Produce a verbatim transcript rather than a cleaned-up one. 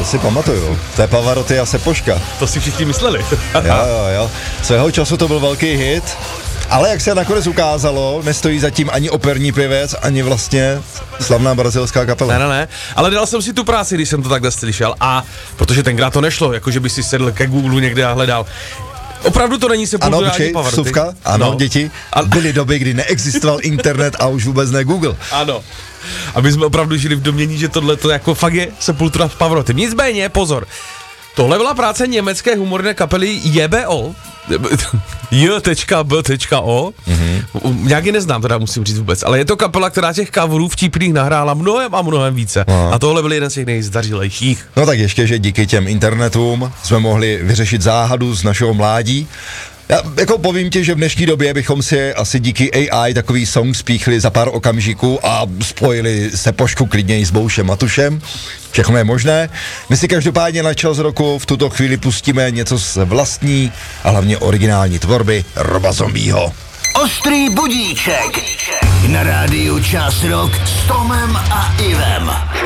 to si pamatuju. To je Pavarotti a Sepoška. To si všichni mysleli. Jo, jo, jo. Svého času to byl velký hit, ale jak se nakonec ukázalo, nestojí zatím ani operní pěvec, ani vlastně slavná brazilská kapela. Ne, ne, ne, ale dal jsem si tu práci, když jsem to takhle slyšel a protože tenkrát to nešlo, jakože by si sedl ke Google někde a hledal. Opravdu to není Sepultura ano, ani počkej, Pavarotti. vsuvka, ano, no. Děti. A byly doby, kdy neexistoval internet a už vůbec ne Google. Ano. A my jsme opravdu žili v domění, že tohle to jako fakt je Sepultura s Pavarottim. Nicméně, pozor, tohle byla práce německé humorné kapely J B O. J B O. Mm-hmm. Nějak ji neznám, teda musím říct vůbec, ale je to kapela, která těch coverů vtipných nahrála mnohem a mnohem více. Aha. A tohle byl jeden z těch nejzdařilejších. No tak ještě, že díky těm internetům jsme mohli vyřešit záhadu z našeho mládí. Já jako povím ti, že v dnešní době bychom si asi díky A I takový song spíchli za pár okamžiků a spojili Sepošku klidně i s Boušem Matušem. Všechno je možné. My si každopádně na čas roku v tuto chvíli pustíme něco z vlastní a hlavně originální tvorby Roba Zombieho. Ostrý budíček na rádiu Čas Rock s Tomem a Ivem.